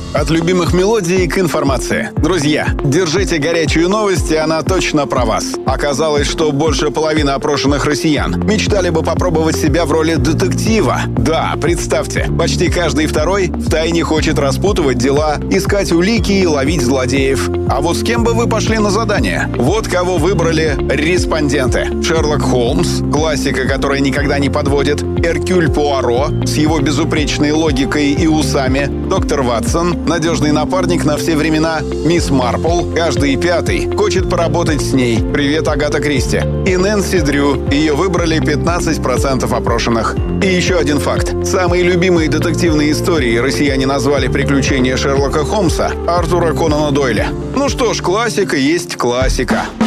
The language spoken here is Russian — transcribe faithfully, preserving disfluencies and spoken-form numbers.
От любимых мелодий к информации. Друзья, держите горячую новость, и она точно про вас. Оказалось, что больше половины опрошенных россиян мечтали бы попробовать себя в роли детектива. Да, представьте, почти каждый второй втайне хочет распутывать дела, искать улики и ловить злодеев. А вот с кем бы вы пошли на задание? Вот кого выбрали респонденты. Шерлок Холмс, классика, которая никогда не подводит, Эркюль Пуаро с его безупречной логикой и усами, доктор Ватсон, надежный напарник на все времена, мисс Марпл, каждый пятый хочет поработать с ней. Привет, Агата Кристи. И Нэнси Дрю, ее выбрали пятнадцать процентов опрошенных. И еще один факт. Самые любимые детективные истории россияне назвали «Приключения Шерлока Холмса» Артура Конана Дойля. Ну что ж, классика есть классика.